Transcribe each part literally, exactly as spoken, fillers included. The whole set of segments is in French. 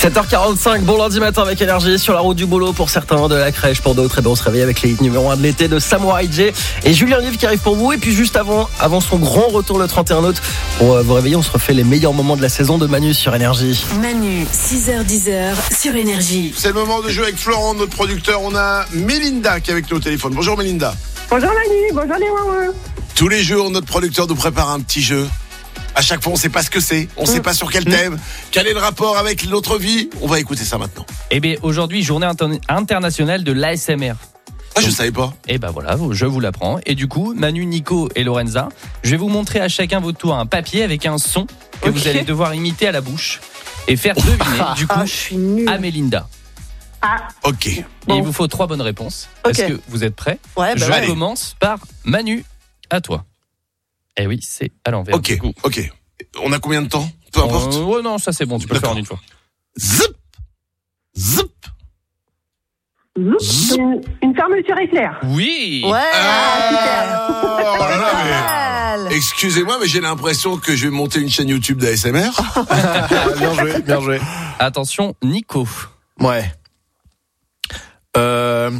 sept heures quarante-cinq, bon lundi matin avec Énergie, sur la route du boulot pour certains, de la crèche pour d'autres. Et ben on se réveille avec les hits numéro un de l'été de Samurai J et Julien Live qui arrive pour vous. Et puis juste avant, avant son grand retour le trente et un août, pour vous réveiller, on se refait les meilleurs moments de la saison de Manu sur Énergie. Manu, six heures dix sur Énergie. C'est le moment de jouer avec Florent, notre producteur. On a Mélinda qui est avec nous au téléphone. Bonjour Mélinda. Bonjour Manu, bonjour les Wawa. Tous les jours, notre producteur nous prépare un petit jeu. À chaque fois, on ne sait pas ce que c'est, on ne sait pas sur quel thème, quel est le rapport avec notre vie. On va écouter ça maintenant. Eh bien, aujourd'hui, journée inter- internationale de l'A S M R. Ah, je savais pas. Et ben voilà, je vous l'apprends. Et du coup, Manu, Nico et Lorenza, je vais vous montrer à chacun votre tour un papier avec un son que Okay. vous allez devoir imiter à la bouche et faire deviner, du coup, Ah, je suis nulle. à Mélinda. Ah, Ok. Et Bon. il vous faut trois bonnes réponses. Ok. Est-ce que vous êtes prêts? ouais, bah Je ouais. commence par Manu, à toi. Eh oui, c'est à l'envers. Ok, du coup. ok. On a combien de temps? Peu importe. Euh, ouais, non, ça c'est bon, tu peux le faire en une fois. Zip. Zip. Zoup, une, une fermeture éclair. Oui. Ouais. Ah, oh là là, mais- Mal. Excusez-moi, mais j'ai l'impression que je vais monter une chaîne YouTube d'A S M R. Bien joué, bien joué. Attention, Nico. Ouais. Euh...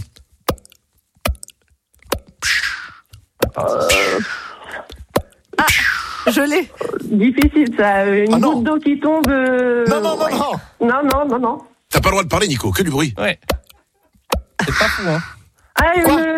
Je l'ai. Difficile ça, une Ah non. goutte d'eau qui tombe. euh, Non, non, non, ouais. non. Non, non, non, non. T'as pas le droit de parler, Nico, que du bruit. Ouais. C'est pas fou, hein. Ah, Quoi une,